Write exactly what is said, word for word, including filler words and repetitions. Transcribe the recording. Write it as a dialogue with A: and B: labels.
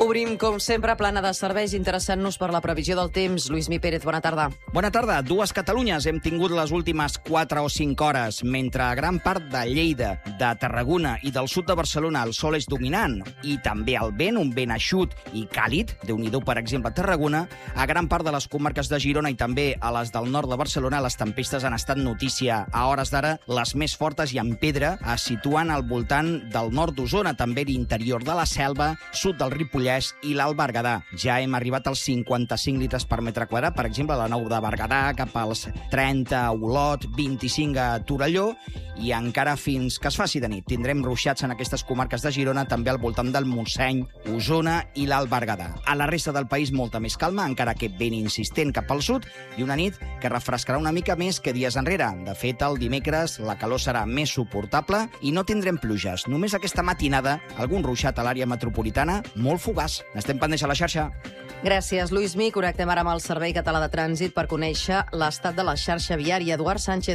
A: Obrim, com sempre, plana de serveis interessant-nos per la previsió del temps. Lluís Mi Pérez, bona tarda.
B: Bona tarda. Dues Catalunyes hem tingut les últimes quatre o cinc hores. Mentre a gran part de Lleida, de Tarragona i del sud de Barcelona el sol és dominant i també el vent, un vent eixut i càlid, Déu-n'hi-do, per exemple, a Tarragona, a gran part de les comarques de Girona i també a les del nord de Barcelona les tempestes han estat notícia. A hores d'ara, les més fortes i en pedra es situen al voltant del nord d'Osona, també l'interior de la Selva, sud del Ripollès i l'Alt Berguedà. Ja hem arribat als cinquanta-cinc litres per metre quadrat, per exemple, a la Nou de Berguedà, cap als trenta a Olot, vint-i-cinc a Torelló, i encara fins que es faci de nit. Tindrem ruixats en aquestes comarques de Girona, també al voltant del Montseny, Osona i l'Alt Berguedà. A la resta del país, molta més calma, encara que ben insistent cap al sud, i una nit que refrescarà una mica més que dies enrere. De fet, el dimecres la calor serà més suportable i no tindrem pluges. Només aquesta matinada, algun ruixat a l'àrea metropolitana, molt fugaç. Estem pendents a la xarxa.
A: Gràcies, Lluís Mi. Connectem ara amb el Servei Català de Trànsit per conèixer l'estat de la xarxa viària. Eduard Sánchez.